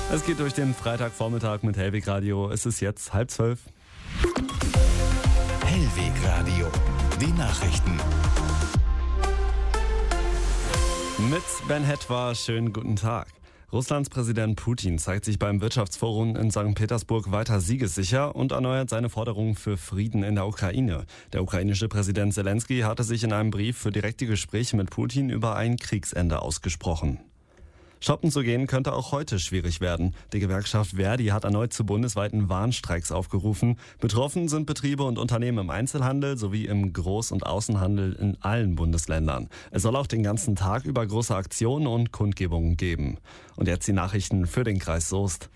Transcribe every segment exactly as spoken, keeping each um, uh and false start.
Es geht durch den Freitagvormittag mit Hellweg Radio. Es ist jetzt halb zwölf. Hellweg Radio, die Nachrichten. Mit Ben Hetwa, schönen guten Tag. Russlands Präsident Putin zeigt sich beim Wirtschaftsforum in Sankt Petersburg weiter siegessicher und erneuert seine Forderungen für Frieden in der Ukraine. Der ukrainische Präsident Zelensky hatte sich in einem Brief für direkte Gespräche mit Putin über ein Kriegsende ausgesprochen. Shoppen zu gehen könnte auch heute schwierig werden. Die Gewerkschaft Verdi hat erneut zu bundesweiten Warnstreiks aufgerufen. Betroffen sind Betriebe und Unternehmen im Einzelhandel sowie im Groß- und Außenhandel in allen Bundesländern. Es soll auch den ganzen Tag über große Aktionen und Kundgebungen geben. Und jetzt die Nachrichten für den Kreis Soest.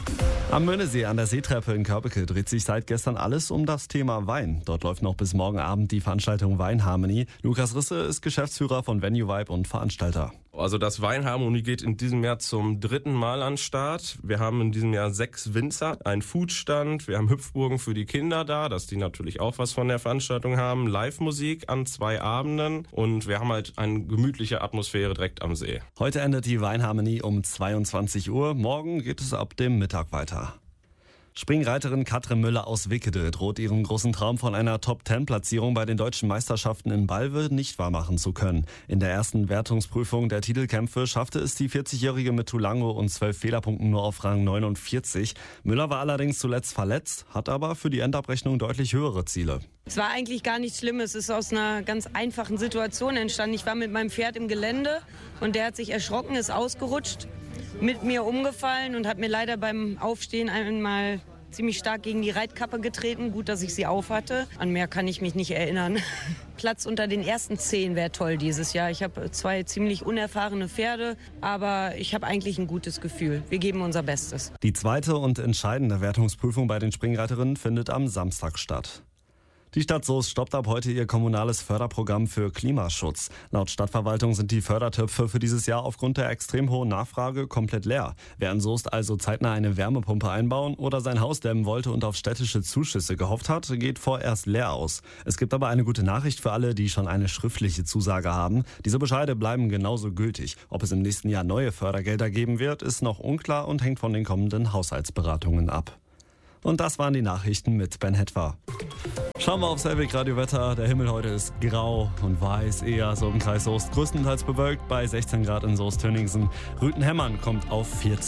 Am Möhnesee an der Seetreppe in Körbeke dreht sich seit gestern alles um das Thema Wein. Dort läuft noch bis morgen Abend die Veranstaltung Weinharmonie. Lukas Risse ist Geschäftsführer von Venue Vibe und Veranstalter. Also das Weinharmonie geht in diesem Jahr zum dritten Mal an den Start. Wir haben in diesem Jahr sechs Winzer, einen Foodstand, wir haben Hüpfburgen für die Kinder da, dass die natürlich auch was von der Veranstaltung haben, Live-Musik an zwei Abenden und wir haben halt eine gemütliche Atmosphäre direkt am See. Heute endet die Weinharmonie um zweiundzwanzig Uhr, morgen geht es ab dem Mittag weiter. Springreiterin Katrin Müller aus Wickede droht ihren großen Traum von einer Top-zehn-Platzierung bei den deutschen Meisterschaften in Balve nicht wahrmachen zu können. In der ersten Wertungsprüfung der Titelkämpfe schaffte es die vierzigjährige mit Tulango und zwölf Fehlerpunkten nur auf Rang neunundvierzig. Müller war allerdings zuletzt verletzt, hat aber für die Endabrechnung deutlich höhere Ziele. Es war eigentlich gar nichts Schlimmes. Es ist aus einer ganz einfachen Situation entstanden. Ich war mit meinem Pferd im Gelände und der hat sich erschrocken, ist ausgerutscht, mit mir umgefallen und hat mir leider beim Aufstehen einmal ziemlich stark gegen die Reitkappe getreten. Gut, dass ich sie auf hatte. An mehr kann ich mich nicht erinnern. Platz unter den ersten zehn wäre toll dieses Jahr. Ich habe zwei ziemlich unerfahrene Pferde, aber ich habe eigentlich ein gutes Gefühl. Wir geben unser Bestes. Die zweite und entscheidende Wertungsprüfung bei den Springreiterinnen findet am Samstag statt. Die Stadt Soest stoppt ab heute ihr kommunales Förderprogramm für Klimaschutz. Laut Stadtverwaltung sind die Fördertöpfe für dieses Jahr aufgrund der extrem hohen Nachfrage komplett leer. Wer in Soest also zeitnah eine Wärmepumpe einbauen oder sein Haus dämmen wollte und auf städtische Zuschüsse gehofft hat, geht vorerst leer aus. Es gibt aber eine gute Nachricht für alle, die schon eine schriftliche Zusage haben. Diese Bescheide bleiben genauso gültig. Ob es im nächsten Jahr neue Fördergelder geben wird, ist noch unklar und hängt von den kommenden Haushaltsberatungen ab. Und das waren die Nachrichten mit Ben Hetwa. Schauen wir aufs Hellweg Radio Wetter. Der Himmel heute ist grau und weiß, eher so im Kreis Soest. Größtenteils bewölkt bei sechzehn Grad in Soest-Tönningsen. Rüthen-Hemmern kommt auf vierzehn.